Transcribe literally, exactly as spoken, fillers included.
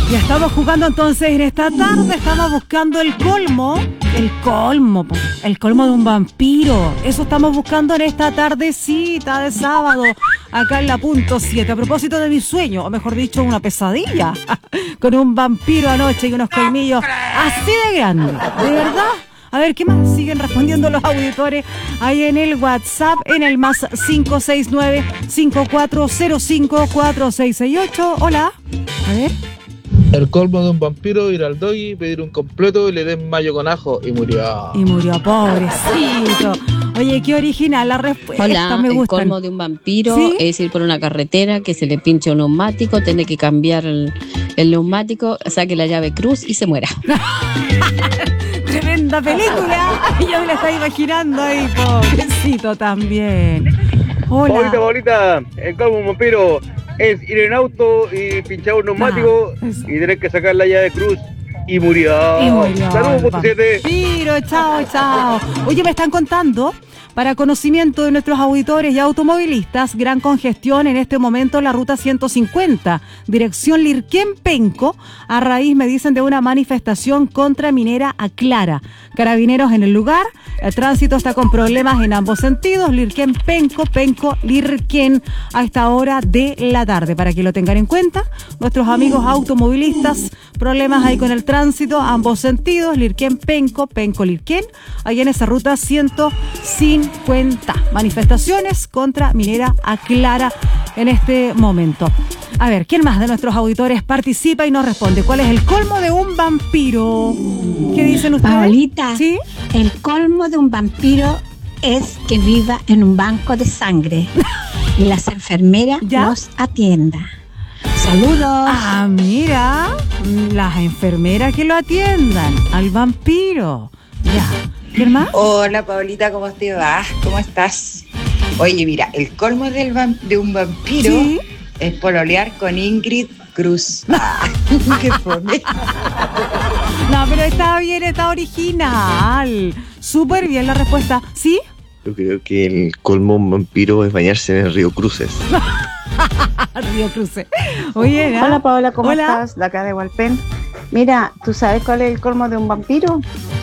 Ya estamos jugando entonces en esta tarde, estamos buscando el colmo, el colmo, el colmo de un vampiro. Eso estamos buscando en esta tardecita de sábado, acá en la punto siete. A propósito de mi sueño, o mejor dicho, una pesadilla, con un vampiro anoche y unos colmillos así de grandes, ¿de verdad? A ver, ¿qué más siguen respondiendo los auditores ahí en el WhatsApp? En el más cinco seis nueve, cinco cuatro cero cinco, cuatro seis seis ocho. Hola. A ver. El colmo de un vampiro, ir al doggy, pedir un completo y le den mayo con ajo y murió. Y murió, pobrecito. Oye, qué original la respuesta. Hola, me el gustan. colmo de un vampiro, ¿sí?, es ir por una carretera, que se le pinche un neumático, tiene que cambiar el, el neumático, saque la llave cruz y se muera. Tremenda película. Yo me la estaba imaginando ahí, pobrecito también. Hola. Paulita, Paulita, el colmo de un vampiro es ir en auto y pinchar un neumático Ah, es- y tener que sacar la llave cruz y murió. Y murió. Saludos, punto siete. Vampiro, chao, chao. Oye, me están contando, para conocimiento de nuestros auditores y automovilistas, gran congestión en este momento en la ruta ciento cincuenta, dirección Lirquén-Penco, a raíz, me dicen, de una manifestación contra minera Aclara. Carabineros en el lugar, el tránsito está con problemas en ambos sentidos, Lirquén-Penco, Penco-Lirquén, a esta hora de la tarde, para que lo tengan en cuenta. Nuestros amigos automovilistas, problemas ahí con el tránsito, ambos sentidos, Lirquén-Penco, Penco-Lirquén, ahí en esa ruta ciento cincuenta. Manifestaciones contra minera Aclara en este momento. A ver, ¿quién más de nuestros auditores participa y nos responde? ¿Cuál es el colmo de un vampiro? ¿Qué dicen ustedes? Paolita, ¿Sí? el colmo de un vampiro es que viva en un banco de sangre y las enfermeras ¿Ya? los atiendan. Saludos. Ah, mira, las enfermeras que lo atiendan al vampiro. Ya. ¿Quién más? Hola Paulita, ¿cómo te va? ¿Cómo estás? Oye, mira, el colmo del vam- de un vampiro Sí. es pololear con Ingrid Cruz. Ah, qué fome. No, pero está bien, está original. Súper bien la respuesta. ¿Sí? Yo creo que el colmo de un vampiro es bañarse en el río Cruces. Río Cruce. Oye, ¿no? Hola Paola, ¿cómo Hola. estás? De acá de Hualpén. Mira, ¿tú sabes cuál es el colmo de un vampiro?